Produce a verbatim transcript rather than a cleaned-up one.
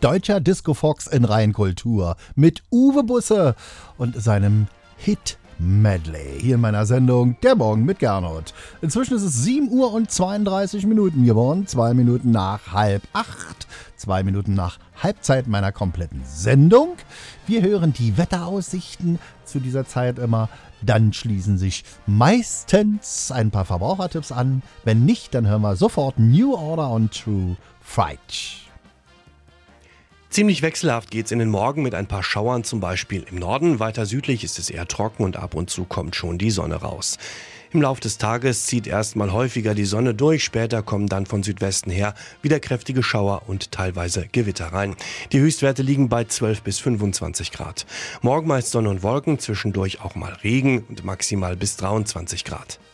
deutscher Disco-Fox in Reinkultur mit Uwe Busse und seinem Hit Medley hier in meiner Sendung Der Morgen mit Gernot. Inzwischen ist es sieben Uhr und zweiunddreißig Minuten geworden, zwei Minuten nach halb acht, zwei Minuten nach Halbzeit meiner kompletten Sendung. Wir hören die Wetteraussichten zu dieser Zeit immer. Dann schließen sich meistens ein paar Verbrauchertipps an. Wenn nicht, dann hören wir sofort New Order und True Fright. Ziemlich wechselhaft geht's in den Morgen mit ein paar Schauern, zum Beispiel im Norden. Weiter südlich ist es eher trocken und ab und zu kommt schon die Sonne raus. Im Lauf des Tages zieht erstmal häufiger die Sonne durch, später kommen dann von Südwesten her wieder kräftige Schauer und teilweise Gewitter rein. Die Höchstwerte liegen bei zwölf bis fünfundzwanzig Grad. Morgen meist Sonne und Wolken, zwischendurch auch mal Regen und maximal bis dreiundzwanzig Grad.